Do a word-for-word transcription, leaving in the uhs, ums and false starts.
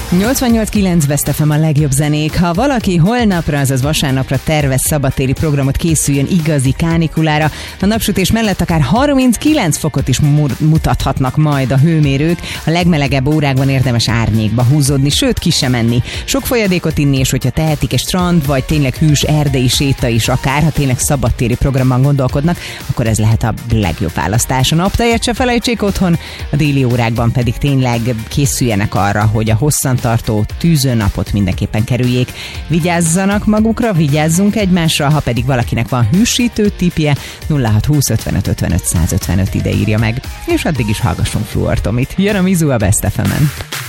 nyolcvannyolc kilenc Best ef em a legjobb zenék. Ha valaki holnapra, azaz vasárnapra tervez szabadtéri programot, készüljön igazi kánikulára. A napsütés mellett akár harminckilenc fokot is mutathatnak majd a hőmérők. A legmelegebb órákban érdemes árnyékba húzódni, sőt ki sem menni. Sok folyadékot inni, és hogyha tehetik, egy strand, vagy tényleg hűs erdei séta is akár, ha tényleg szabadtéri programban gondolkodnak, akkor ez lehet a legjobb választás. A naptejet se felejtsék otthon, a déli órákban pedig tényleg készüljenek arra, hogy a hosszantartó tűzőnapot mindenképpen kerüljék. Vigyázzanak magukra, vigyázzunk egymásra, ha pedig valakinek van hűsítő tippje, nulla hat húsz ötvenöt ötvenöt százötvenöt ide írja meg. És addig is hallgassunk Fluor Tomit. Jön a Mizu a Best ef emen.